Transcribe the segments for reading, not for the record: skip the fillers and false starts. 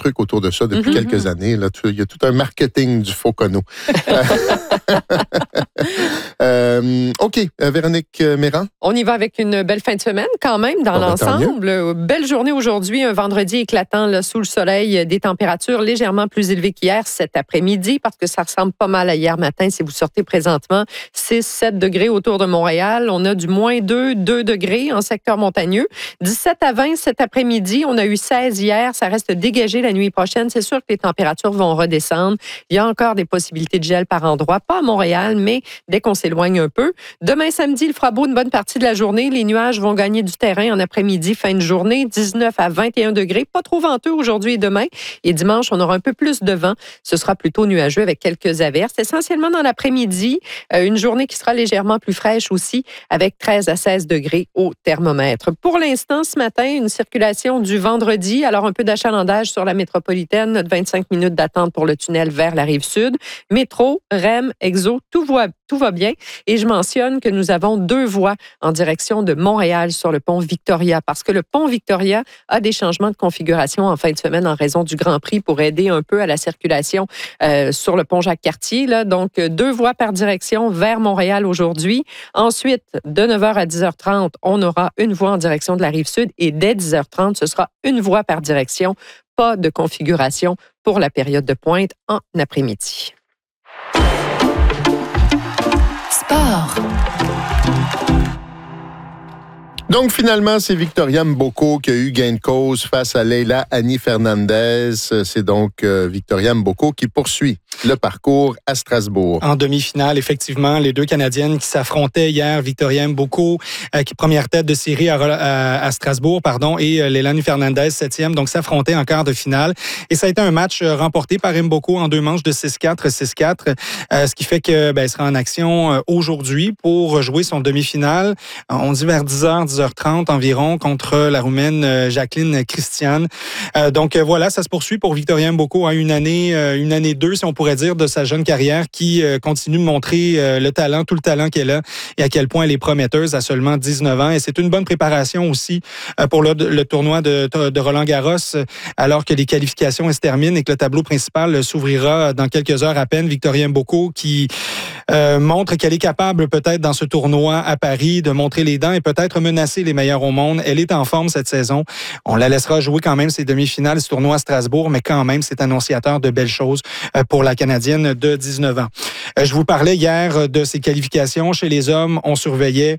trucs autour de ça depuis quelques années. Là, il y a tout un marketing du Focono. OK, Véronique Méran. On y va avec une belle fin de semaine quand même dans l'ensemble. Belle journée aujourd'hui, un vendredi éclatant là, sous le soleil, des températures légèrement plus élevées qu'hier cet après-midi parce que ça ressemble pas mal à hier matin si vous sortez présentement. 6-7 degrés autour de Montréal. On a du moins 2 degrés en secteur montagneux. 17 à 20 cet après-midi. On a eu 16 hier. Ça reste dégagé la nuit prochaine. C'est sûr que les températures vont redescendre. Il y a encore des possibilités de gel par endroit. Pas à Montréal, mais dès qu'on s'éloigne un peu. Demain samedi, il fera beau une bonne partie de la journée. Les nuages vont gagner du terrain en après-midi, fin de journée. 19 à 21 degrés. Pas trop venteux aujourd'hui et demain. Et dimanche, on aura un peu plus de vent. Ce sera plutôt nuageux avec quelques averses. Essentiellement dans l'après-midi, une journée qui sera légèrement plus fraîche aussi, avec 13 à 16 degrés au thermomètre. Pour l'instant, ce matin, une circulation du vendredi. Alors, un peu d'achalandage sur la métropolitaine. Notre 25 minutes d'attente pour le tunnel vers la Rive-Sud. Métro, REM, Exo, tout va bien. Et je mentionne que nous avons 2 voies en direction de Montréal sur le pont Victoria, parce que le pont Victoria a des changements de configuration en fin de semaine en raison du Grand Prix pour aider un peu à la circulation sur le pont Jacques-Cartier. Là. Donc, 2 voies par direction vers Montréal aujourd'hui. Ensuite, de 9h à 10h30, on aura une voie en direction de la Rive-Sud et dès 10h30, ce sera une voie par direction. Pas de configuration pour la période de pointe en après-midi. Sport. Donc, finalement, c'est Victoria Mboko qui a eu gain de cause face à Leila Annie Fernandez. C'est donc Victoria Mboko qui poursuit le parcours à Strasbourg. En demi-finale, effectivement, les 2 Canadiennes qui s'affrontaient hier, Victoria Mboko, qui est première tête de série à Strasbourg, et Leila Annie Fernandez, 7e, donc s'affrontaient en quart de finale. Et ça a été un match remporté par Mboko en 2 manches de 6-4, 6-4, ce qui fait qu'elle sera en action aujourd'hui pour jouer son demi-finale. On dit vers 10h, 10h30 environ contre la Roumaine Jacqueline Christian. Donc voilà, ça se poursuit pour Victoria Mboko, une année 2, si on pourrait dire, de sa jeune carrière qui continue de montrer tout le talent qu'elle a et à quel point elle est prometteuse à seulement 19 ans. Et c'est une bonne préparation aussi pour le tournoi de Roland-Garros, alors que les qualifications se terminent et que le tableau principal s'ouvrira dans quelques heures à peine. Victoria Mboko qui montre qu'elle est capable peut-être dans ce tournoi à Paris de montrer les dents et peut-être menacer les meilleurs au monde. Elle est en forme cette saison. On la laissera jouer quand même ses demi-finales, ce tournoi à Strasbourg, mais quand même, c'est annonciateur de belles choses pour la Canadienne de 19 ans. Je vous parlais hier de ses qualifications. Chez les hommes, on surveillait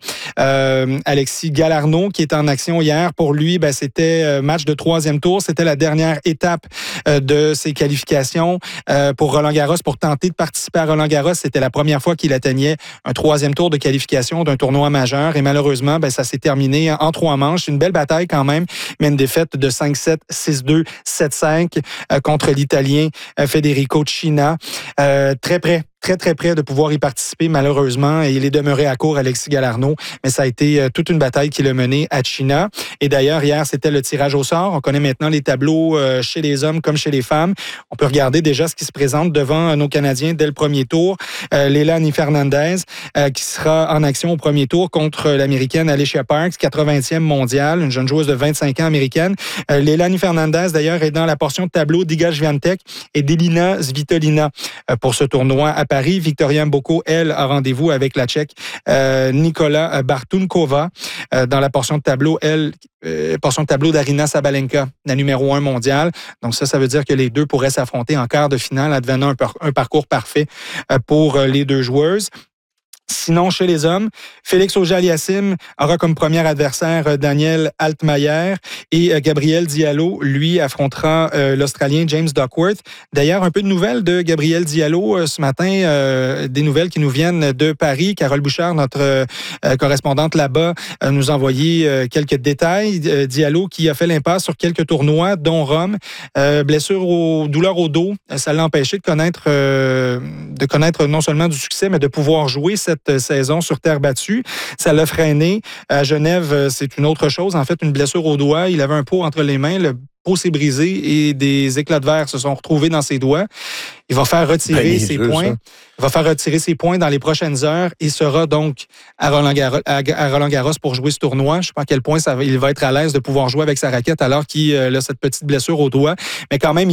Alexis Galarneau qui est en action hier. Pour lui, c'était match de 3e tour. C'était la dernière étape de ses qualifications pour Roland-Garros, pour tenter de participer à Roland-Garros. C'était la première fois qu'il atteignait un 3e tour de qualification d'un tournoi majeur. Et malheureusement, ça s'est terminé en 3 manches. Une belle bataille quand même, mais une défaite de 5-7, 6-2, 7-5 contre l'Italien Federico Cina. Très près de pouvoir y participer, malheureusement. Et il est demeuré à court, Alexis Galarneau. Mais ça a été toute une bataille qu'il a menée à China. Et d'ailleurs, hier, c'était le tirage au sort. On connaît maintenant les tableaux chez les hommes comme chez les femmes. On peut regarder déjà ce qui se présente devant nos Canadiens dès le premier tour. Leila Annie Fernandez, qui sera en action au premier tour contre l'Américaine Alicia Parks, 80e mondiale, une jeune joueuse de 25 ans américaine. Leila Annie Fernandez, d'ailleurs, est dans la portion de tableau d'Iga Swiatek et d'Elina Svitolina pour ce tournoi à Paris. Victoria Mboko, elle, a rendez-vous avec la Tchèque Nikola Bartunkova dans la portion de tableau, d'Arina Sabalenka, la numéro 1 mondiale. Donc ça veut dire que les 2 pourraient s'affronter en quart de finale, advenant un parcours parfait pour les 2 joueuses. Sinon, chez les hommes, Félix Auger-Aliassime aura comme premier adversaire Daniel Altmaier et Gabriel Diallo, lui, affrontera l'Australien James Duckworth. D'ailleurs, un peu de nouvelles de Gabriel Diallo ce matin, des nouvelles qui nous viennent de Paris. Carole Bouchard, notre correspondante là-bas, nous a envoyé quelques détails. Diallo qui a fait l'impasse sur quelques tournois, dont Rome. Douleur au dos, ça l'a empêché de connaître non seulement du succès, mais de pouvoir jouer cette saison sur terre battue. Ça l'a freiné. À Genève, c'est une autre chose. En fait, une blessure au doigt. Il avait un pot entre les mains. Le pot s'est brisé et des éclats de verre se sont retrouvés dans ses doigts. Il va faire retirer ses points. Ça. Il va faire retirer ses points dans les prochaines heures et sera donc à Roland-Garros pour jouer ce tournoi. Je ne sais pas à quel point il va être à l'aise de pouvoir jouer avec sa raquette alors qu'il a cette petite blessure au doigt. Mais quand même,